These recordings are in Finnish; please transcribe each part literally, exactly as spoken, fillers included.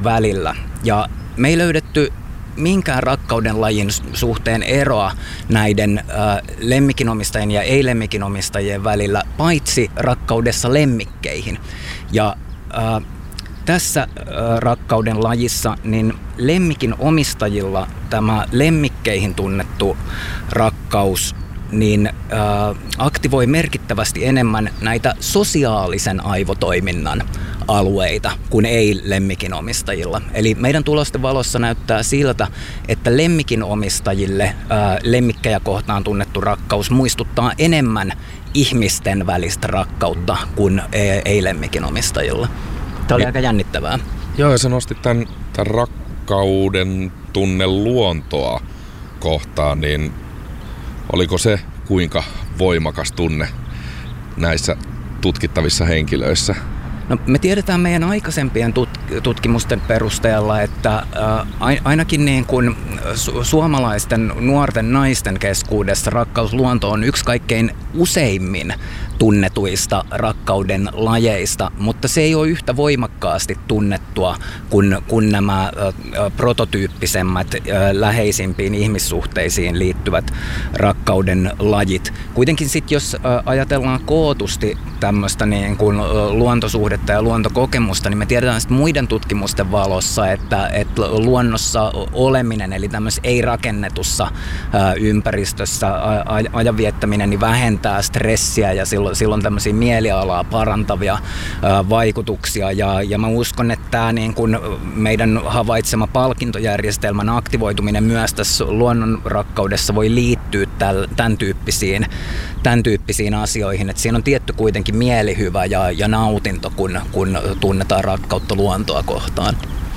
välillä. Ja me ei löydetty minkään rakkauden lajin suhteen eroa näiden äh, lemmikinomistajien ja ei-lemmikinomistajien välillä, paitsi rakkaudessa lemmikkeihin. Ja äh, tässä äh, rakkauden lajissa niin lemmikin omistajilla tämä lemmikkeihin tunnettu rakkaus niin äh, aktivoi merkittävästi enemmän näitä sosiaalisen aivotoiminnan alueita kuin ei lemmikin omistajilla. Eli meidän tulosten valossa näyttää siltä, että lemmikin omistajille äh, lemmikkejä kohtaan tunnettu rakkaus muistuttaa enemmän ihmisten välistä rakkautta kuin ei, ei lemmikin omistajilla. Tämä oli aika jännittävää. Joo, ja sä nostit tämän, tämän rakkauden tunne luontoa kohtaan, niin oliko se kuinka voimakas tunne näissä tutkittavissa henkilöissä? No, me tiedetään meidän aikaisempien tut- tutkimusten perusteella, että äh, ainakin niin kuin su- suomalaisten nuorten naisten keskuudessa rakkaus luontoon on yksi kaikkein useimmin tunnetuista rakkauden lajeista, mutta se ei ole yhtä voimakkaasti tunnettua kuin, kuin nämä äh, prototyyppisemmät, äh, läheisimpiin ihmissuhteisiin liittyvät rakkauden lajit. Kuitenkin sitten jos äh, ajatellaan kootusti tämmöistä niin kuin äh, luontosuhdetta ja luontokokemusta, niin me tiedetään sitten muiden tutkimusten valossa, että, että luonnossa oleminen, eli tämmöisessä ei-rakennetussa äh, ympäristössä äh, ajan viettäminen, niin vähentää stressiä ja silloin Silloin tämmöisiä mielialaa parantavia ää, vaikutuksia ja, ja mä uskon, että tämä niin kun meidän havaitsema palkintojärjestelmän aktivoituminen myös tässä luonnonrakkaudessa voi liittyä täl, tämän, tyyppisiin, tämän tyyppisiin asioihin, että siinä on tietty kuitenkin mielihyvä ja, ja nautinto, kun, kun tunnetaan rakkautta luontoa kohtaan.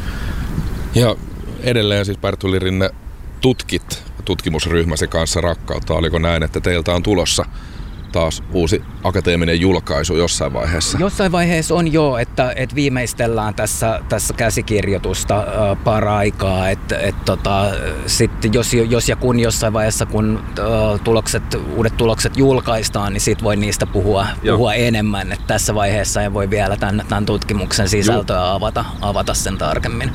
Ja edelleen siis Pertuli Rinne tutkit tutkimusryhmäsi kanssa rakkautta. Oliko näin, että teiltä on tulossa taas uusi akateeminen julkaisu jossain vaiheessa? Jossain vaiheessa on jo, että, että viimeistellään tässä, tässä käsikirjoitusta äh, paraikaa, että et, tota, sitten jos, jos ja kun jossain vaiheessa, kun äh, tulokset, uudet tulokset julkaistaan, niin sit voi niistä puhua, puhua enemmän. Et tässä vaiheessa ei voi vielä tämän, tämän tutkimuksen sisältöä avata, avata sen tarkemmin.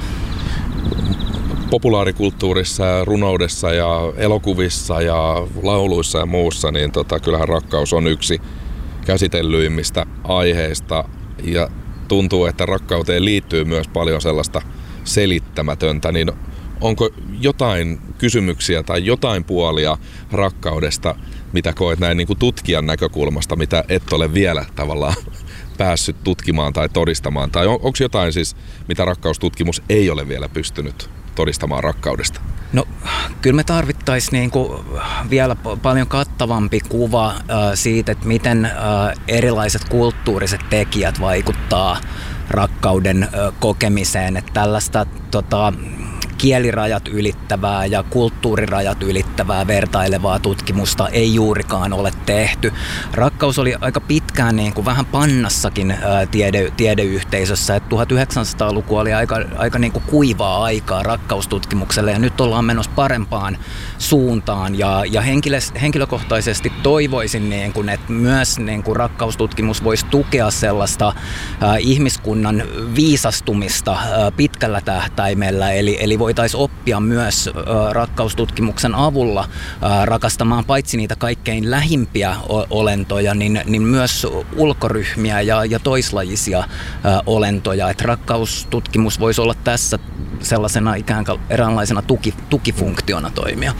Populaarikulttuurissa ja runoudessa ja elokuvissa ja lauluissa ja muussa, niin tota, kyllähän rakkaus on yksi käsitellyimmistä aiheista ja tuntuu, että rakkauteen liittyy myös paljon sellaista selittämätöntä, niin onko jotain kysymyksiä tai jotain puolia rakkaudesta, mitä koet näin niin kuin tutkijan näkökulmasta, mitä et ole vielä tavallaan päässyt tutkimaan tai todistamaan, tai on, onko jotain siis, mitä rakkaustutkimus ei ole vielä pystynyt todistamaan rakkaudesta? No kyllä me tarvittaisiin niinku vielä paljon kattavampi kuva äh, siitä, että miten äh, erilaiset kulttuuriset tekijät vaikuttaa rakkauden äh, kokemiseen. Että tällaista tota, kielirajat ylittävää ja kulttuurirajat ylittävää vertailevaa tutkimusta ei juurikaan ole tehty. Rakkaus oli aika pitkään niin kuin vähän pannassakin ää, tiede, tiedeyhteisössä. Et tuhatyhdeksänsataaluku oli aika, aika niin kuin kuivaa aikaa rakkaustutkimukselle ja nyt ollaan menossa parempaan suuntaan. Ja, ja henkilö, henkilökohtaisesti toivoisin, niin kuin, että myös niin kuin rakkaustutkimus voisi tukea sellaista ää, ihmiskunnan viisastumista ää, pitkällä tähtäimellä. Eli, eli voitaisiin oppia myös ä, rakkaustutkimuksen avulla ä, rakastamaan paitsi niitä kaikkein lähimpiä o- olentoja, niin, niin myös ulkoryhmiä ja, ja toislajisia ä, olentoja. Et rakkaustutkimus voisi olla tässä sellaisena ikään kuin eräänlaisena tuki, tukifunktiona toimia.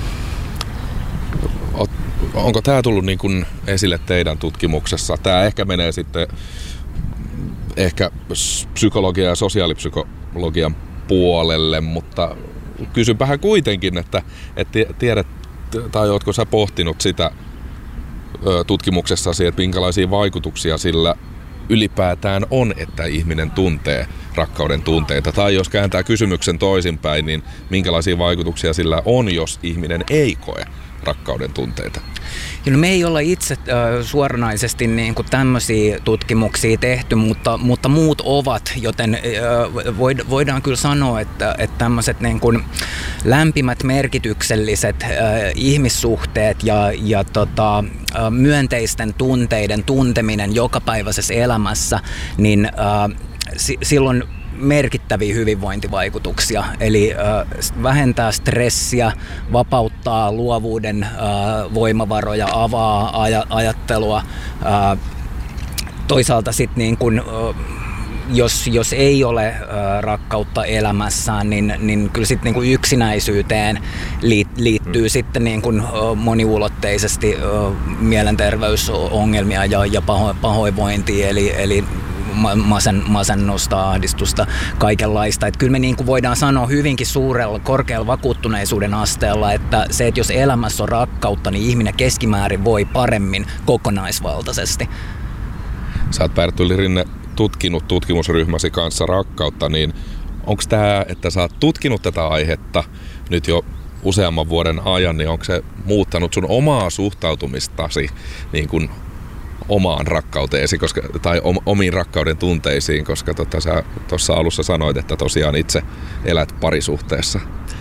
Onko tämä tullut niin kuin esille teidän tutkimuksessa? Tämä ehkä menee sitten ehkä psykologia ja sosiaalipsykologian puolelle, mutta kysynpähän kuitenkin, että, että tiedät, tai ootko sä pohtinut sitä tutkimuksessasi, että minkälaisia vaikutuksia sillä ylipäätään on, että ihminen tuntee rakkauden tunteita, tai jos kääntää kysymyksen toisinpäin, niin minkälaisia vaikutuksia sillä on, jos ihminen ei koe rakkauden tunteita? No, me ei olla itse äh, suoranaisesti niin kuin tämmöisiä tutkimuksia tehty, mutta, mutta muut ovat, joten äh, voidaan kyllä sanoa, että, että tämmöiset niin kuin lämpimät, merkitykselliset äh, ihmissuhteet ja, ja tota, äh, myönteisten tunteiden tunteminen jokapäiväisessä elämässä, niin äh, si- silloin merkittäviä hyvinvointivaikutuksia. Eli vähentää stressiä, vapauttaa luovuuden voimavaroja, avaa ajattelua. Toisaalta sitten niin kun Jos, jos ei ole äh, rakkautta elämässään, niin, niin kyllä sitten niinku yksinäisyyteen liit, liittyy mm. sitten niinku, äh, moniulotteisesti äh, mielenterveysongelmia ja, ja paho, pahoinvointia, eli, eli masen, masennusta, ahdistusta, kaikenlaista. Et kyllä me niinku voidaan sanoa hyvinkin suurella, korkealla vakuuttuneisuuden asteella, että se, että jos elämässä on rakkautta, niin ihminen keskimäärin voi paremmin kokonaisvaltaisesti. Sä oot Perttuli Rinne tutkinut tutkimusryhmäsi kanssa rakkautta, niin onko tämä, että sä oot tutkinut tätä aihetta nyt jo useamman vuoden ajan, niin onko se muuttanut sun omaa suhtautumistasi niin kuin omaan rakkauteesi koska, tai omiin rakkauden tunteisiin, koska tota, sä tuossa alussa sanoit, että tosiaan itse elät parisuhteessa?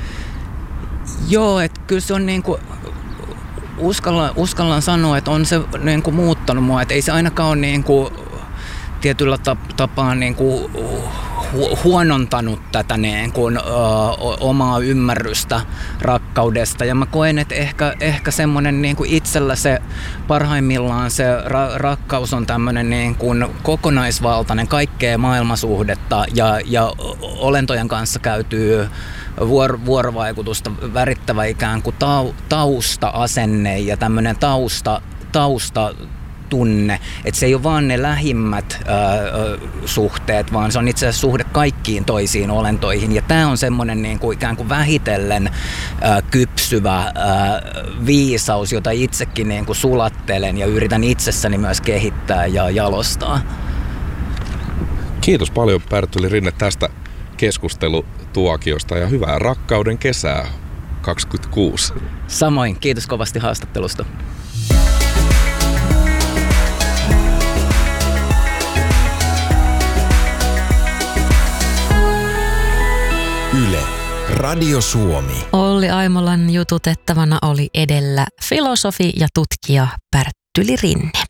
Joo, että kyllä se on niin kuin uskallan, uskallan sanoa, että on se niin kuin muuttanut mua, että ei se ainakaan ole niin kuin tietyllä tapaa niin kuin huonontanut tätä niin kuin, ö, omaa ymmärrystä rakkaudesta. Ja mä koen, että ehkä, ehkä semmoinen niin kuin itsellä se parhaimmillaan se ra- rakkaus on tämmöinen niin kuin kokonaisvaltainen, kaikkea maailmasuhdetta ja, ja olentojen kanssa käytyy vuor- vuorovaikutusta värittävä ikään kuin tau- tausta-asenne ja tämmöinen tausta, tausta tunne, että se ei ole vaan ne lähimmät ää, suhteet, vaan se on itse asiassa suhde kaikkiin toisiin olentoihin. Ja tämä on semmoinen niin kuin ikään kuin vähitellen ää, kypsyvä ää, viisaus, jota itsekin niin kuin sulattelen ja yritän itsessäni myös kehittää ja jalostaa. Kiitos paljon Perttuli Rinne tästä keskustelutuokiosta ja hyvää rakkauden kesää kaksikymmentäkuusi. Samoin, kiitos kovasti haastattelusta. Yle, Radio Suomi. Olli Aimolan jututettavana oli edellä filosofi ja tutkija Perttuli Rinne.